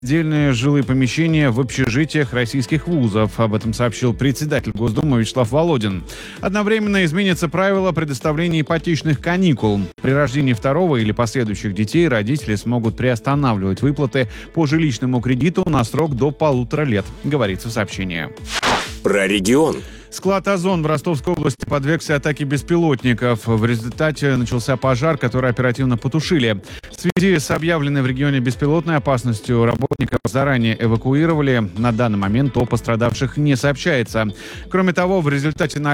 отдельные жилые помещения в общежитиях российских вузов. Об этом сообщил председатель Госдумы Вячеслав Володин. Одновременно изменится правило предоставления ипотечных каникул. При рождении второго или последующих детей родители смогут приостанавливать выплаты по жилищному кредиту на срок до 1,5 лет, говорится в сообщении. Про регион. Склад «Озон» в Ростовской области подвергся атаке беспилотников. В результате начался пожар, который оперативно потушили. В связи с объявленной в регионе беспилотной опасностью работников заранее эвакуировали. На данный момент о пострадавших не сообщается. Кроме того, в результате